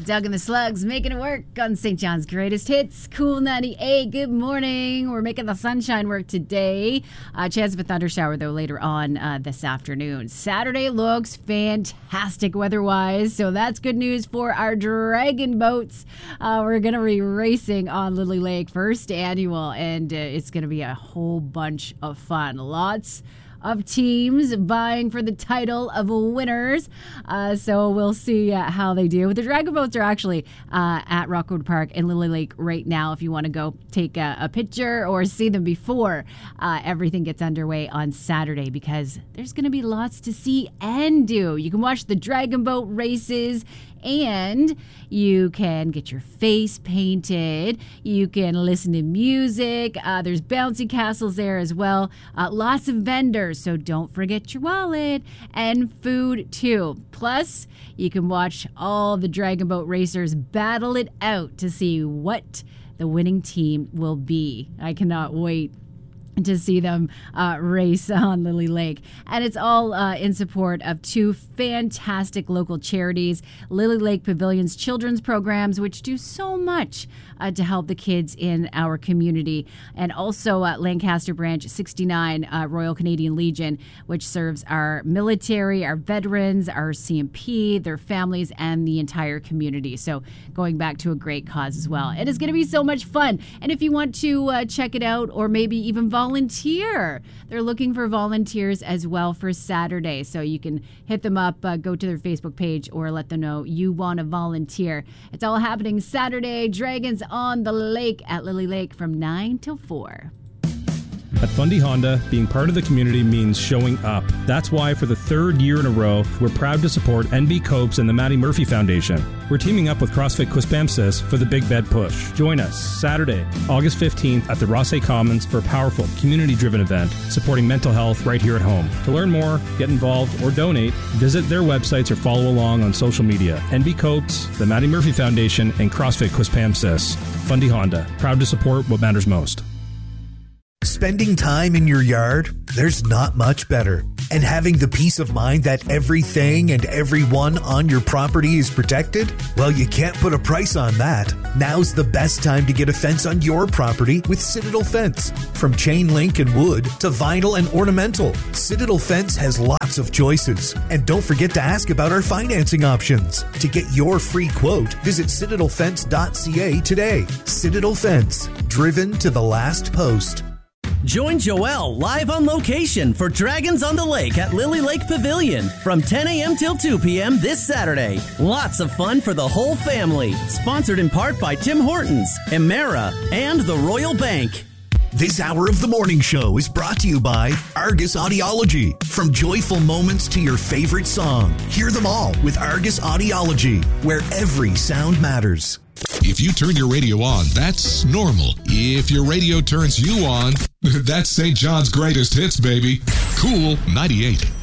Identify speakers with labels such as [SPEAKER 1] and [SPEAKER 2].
[SPEAKER 1] Doug and the Slugs making it work on St. John's Greatest Hits. Cool 98. Good morning. We're making the sunshine work today. Chance of a thunder shower, though, later on this afternoon. Saturday looks fantastic weather-wise, so that's good news for our dragon boats. We're going to be racing on Lily Lake, first annual, and it's going to be a whole bunch of fun. Lots of teams vying for the title of winners. So we'll see how they do. The dragon boats are actually at Rockwood Park and Lily Lake right now if you want to go take a picture or see them before everything gets underway on Saturday, because there's going to be lots to see and do. You can watch the dragon boat races, and you can get your face painted. You can listen to music. There's bouncy castles there as well. Lots of vendors, so don't forget your wallet. And food, too. Plus, you can watch all the dragon boat racers battle it out to see what the winning team will be. I cannot wait to see them race on Lily Lake. And it's all in support of two fantastic local charities, Lily Lake Pavilion's children's programs, which do so much to help the kids in our community, and also Lancaster Branch 69 Royal Canadian Legion, which serves our military, our veterans, our CMP, their families, and the entire community. So going back to a great cause as well. It is going to be so much fun. And if you want to check it out, or maybe even volunteer, they're looking for volunteers as well for Saturday. So you can hit them up, go to their Facebook page, or let them know you want to volunteer. It's all happening Saturday. Dragons on the Lake at Lily Lake from 9 till 4.
[SPEAKER 2] At Fundy Honda, being part of the community means showing up. That's why for the third year in a row, we're proud to support NB Copes and the Maddie Murphy Foundation. We're teaming up with CrossFit Quispamsis for the Big Bed Push. Join us Saturday, August 15th at the Rossay Commons for a powerful, community-driven event supporting mental health right here at home. To learn more, get involved, or donate, visit their websites or follow along on social media. NB Copes, the Maddie Murphy Foundation, and CrossFit Quispamsis. Fundy Honda, proud to support what matters most.
[SPEAKER 3] Spending time in your yard, there's not much better. And having the peace of mind that everything and everyone on your property is protected? Well, you can't put a price on that. Now's the best time to get a fence on your property with Citadel Fence. From chain link and wood to vinyl and ornamental, Citadel Fence has lots of choices. And don't forget to ask about our financing options. To get your free quote, visit citadelfence.ca today. Citadel Fence, driven to the last post.
[SPEAKER 4] Join Joelle live on location for Dragons on the Lake at Lily Lake Pavilion from 10 a.m. till 2 p.m. this Saturday. Lots of fun for the whole family. Sponsored in part by Tim Hortons, Emera, and the Royal Bank.
[SPEAKER 3] This hour of the morning show is brought to you by Argus Audiology. From joyful moments to your favorite song, hear them all with Argus Audiology, where every sound matters.
[SPEAKER 5] If you turn your radio on, that's normal. If your radio turns you on, that's St. John's Greatest Hits, baby. Cool 98.